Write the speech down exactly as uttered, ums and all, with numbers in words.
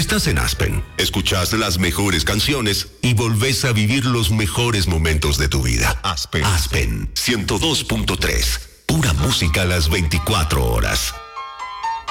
Estás en Aspen, escuchas las mejores canciones y volvés a vivir los mejores momentos de tu vida. Aspen, Aspen ciento dos punto tres, pura música a las veinticuatro horas.